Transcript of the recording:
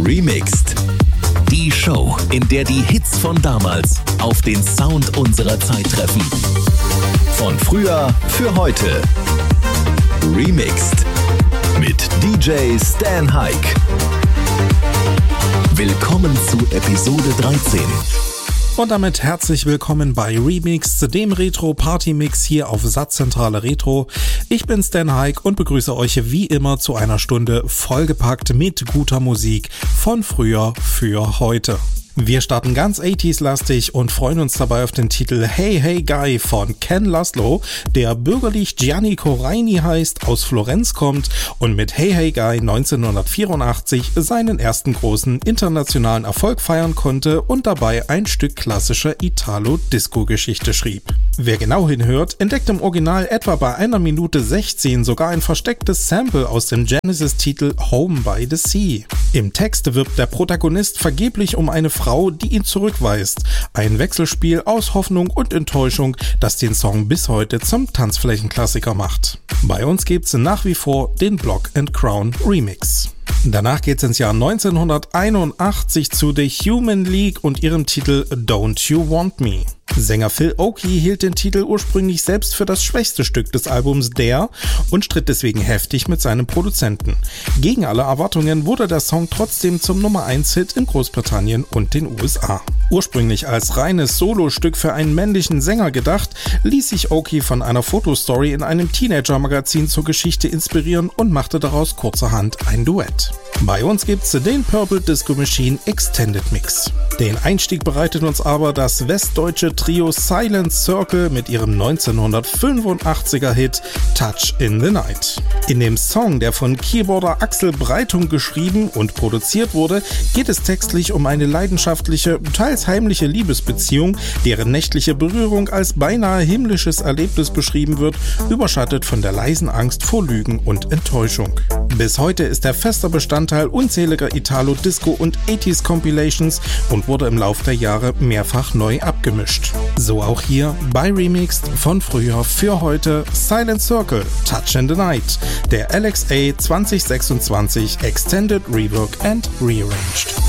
Remixed. Die Show, in der die Hits von damals auf den Sound unserer Zeit treffen. Von früher für heute. Remixed. Mit DJ Stan Hyke. Willkommen zu Episode 13. Und damit herzlich willkommen bei Remixed, dem Retro-Party-Mix hier auf Satzzentrale Retro. Ich bin Stan Hyke und begrüße euch wie immer zu einer Stunde vollgepackt mit guter Musik von früher für heute. Wir starten ganz 80s-lastig und freuen uns dabei auf den Titel Hey Hey Guy von Ken Laszlo, der bürgerlich Gianni Coraini heißt, aus Florenz kommt und mit Hey Hey Guy 1984 seinen ersten großen internationalen Erfolg feiern konnte und dabei ein Stück klassischer Italo-Disco-Geschichte schrieb. Wer genau hinhört, entdeckt im Original etwa bei 1 Minute 16 sogar ein verstecktes Sample aus dem Genesis-Titel Home by the Sea. Im Text wirbt der Protagonist vergeblich um eine Frau, die ihn zurückweist. Ein Wechselspiel aus Hoffnung und Enttäuschung, das den Song bis heute zum Tanzflächenklassiker macht. Bei uns gibt's nach wie vor den Block & Crown Remix. Danach geht's ins Jahr 1981 zu The Human League und ihrem Titel Don't You Want Me. Sänger Phil Oakey hielt den Titel ursprünglich selbst für das schwächste Stück des Albums Dare und stritt deswegen heftig mit seinem Produzenten. Gegen alle Erwartungen wurde der Song trotzdem zum Nummer-1-Hit in Großbritannien und den USA. Ursprünglich als reines Solostück für einen männlichen Sänger gedacht, ließ sich Oakey von einer Fotostory in einem Teenager-Magazin zur Geschichte inspirieren und machte daraus kurzerhand ein Duett. Bei uns gibt's den Purple Disco Machine Extended Mix. Den Einstieg bereitet uns aber das westdeutsche Trio Silent Circle mit ihrem 1985er Hit Touch in the Night. In dem Song, der von Keyboarder Axel Breitung geschrieben und produziert wurde, geht es textlich um eine leidenschaftliche, teils heimliche Liebesbeziehung, deren nächtliche Berührung als beinahe himmlisches Erlebnis beschrieben wird, überschattet von der leisen Angst vor Lügen und Enttäuschung. Bis heute ist er fester Bestandteil unzähliger Italo-Disco- und 80s-Compilations und wurde im Lauf der Jahre mehrfach neu abgemischt. So auch hier bei Remixed von früher für heute Silent Circle, Touch in the Night, der LXA 2026 Extended Rework and Rearranged.